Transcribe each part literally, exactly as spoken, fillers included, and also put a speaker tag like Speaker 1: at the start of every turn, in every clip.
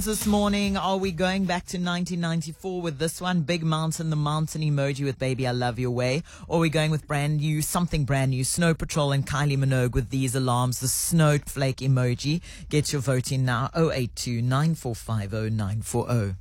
Speaker 1: This morning, are we going back to nineteen ninety-four with this one? Big Mountain, the mountain emoji with Baby I Love Your Way. Or are we going with brand new, something brand new, Snow Patrol and Kylie Minogue with these alarms, the snowflake emoji. Get your vote in now, oh eight two, nine four five oh, nine four oh.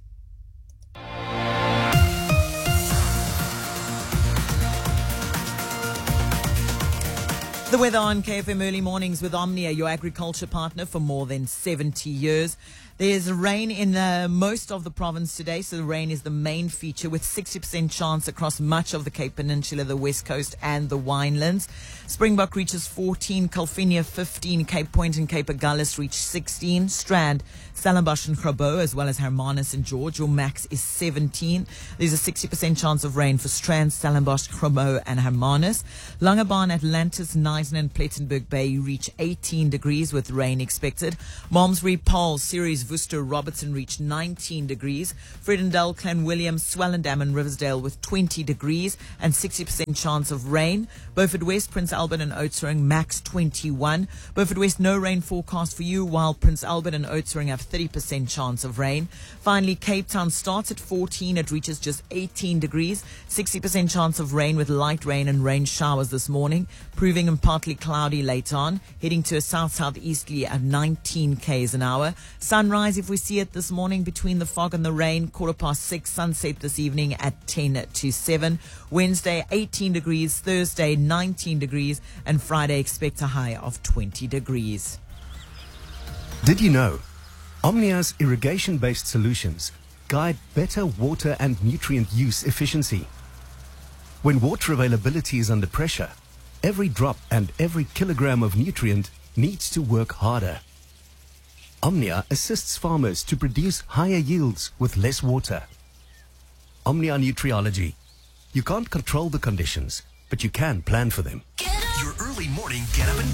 Speaker 1: The weather on K F M Early Mornings with Omnia, your agriculture partner for more than seventy years. There's rain in uh, most of the province today, so the rain is the main feature with sixty percent chance across much of the Cape Peninsula, the West Coast and the Winelands. Springbok reaches fourteen, Calvinia fifteen, Cape Point and Cape Agulhas reach sixteen, Strand, Stellenbosch and Grabouw as well as Hermanus and George, your max is seventeen. There's a sixty percent chance of rain for Strand, Stellenbosch, Grabouw and Hermanus. Langebaan, Atlantis, Neisen and Plettenberg Bay reach eighteen degrees with rain expected. Malmesbury, Paarl, Ceres, Worcester, Robertson reach nineteen degrees. Fredendale, Clanwilliam, Swellendam and Riversdale with twenty degrees and sixty percent chance of rain. Beaufort West, Prince Albert and Oudtshoorn max twenty-one. Beaufort West, no rain forecast for you, while Prince Albert and Oudtshoorn have thirty percent chance of rain. Finally, Cape Town starts at fourteen. It reaches just eighteen degrees. sixty percent chance of rain with light rain and rain showers this morning, proving in partly cloudy later on, heading to a south-southeasterly at nineteen k's an hour. Sunrise, if we see it this morning, between the fog and the rain, quarter past six. Sunset this evening at ten to seven. Wednesday, eighteen degrees. Thursday, nineteen degrees. And Friday, expect a high of twenty degrees.
Speaker 2: Did you know Omnia's irrigation-based solutions guide better water and nutrient use efficiency? When water availability is under pressure, every drop and every kilogram of nutrient needs to work harder. Omnia assists farmers to produce higher yields with less water. Omnia Nutriology. You can't control the conditions, but you can plan for them.
Speaker 3: Your early morning get up and